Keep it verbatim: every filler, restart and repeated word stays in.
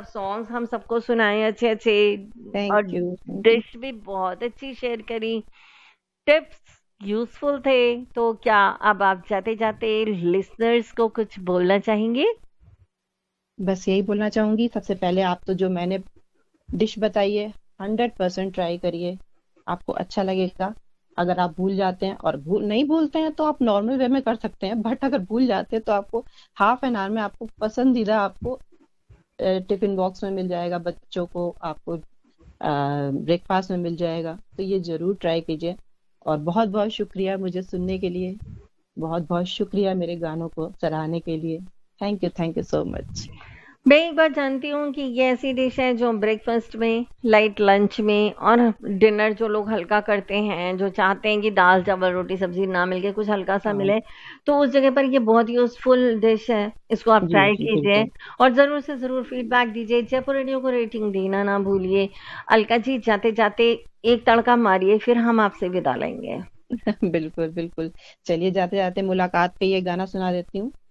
Songs हम सबको सुनाए अच्छे अच्छे, और thank you, thank you. Dish भी बहुत अच्छी शेयर करी, टिप्स यूजफुल थे। तो क्या अब आप जाते जाते लिसनर्स को कुछ बोलना चाहेंगे? बस यही बोलना चाहूंगी, सबसे पहले आप तो जो मैंने डिश बताई है हंड्रेड परसेंट ट्राई करिए, आपको अच्छा लगेगा। अगर आप भूल जाते हैं और भूल नहीं भूलते हैं तो आप नॉर्मल वे में कर सकते हैं, बट अगर भूल जाते हैं तो आपको हाफ एन आवर में आपको पसंदीदा आपको टिफिन बॉक्स में मिल जाएगा, बच्चों को आपको ब्रेकफास्ट में मिल जाएगा। तो ये जरूर ट्राई कीजिए। और बहुत बहुत शुक्रिया मुझे सुनने के लिए, बहुत बहुत शुक्रिया मेरे गानों को सराहने के लिए। Thank you, thank you so much. मैं एक बात जानती हूँ कि ये ऐसी डिश है जो ब्रेकफास्ट में, लाइट लंच में, और डिनर जो लोग हल्का करते हैं, जो चाहते हैं कि दाल चावल रोटी सब्जी ना मिलके कुछ हल्का सा हाँ मिले, तो उस जगह पर ये बहुत यूजफुल डिश है। इसको आप जी ट्राई जी कीजिए बिल्कुल। और जरूर से जरूर फीडबैक दीजिए। जयपुर रेडियो को रेटिंग देना ना भूलिए। अलका जी, जाते जाते एक तड़का मारिए, फिर हम आपसे विदा लेंगे। बिल्कुल बिल्कुल। चलिए जाते जाते मुलाकात पे ये गाना सुना देती हूँ।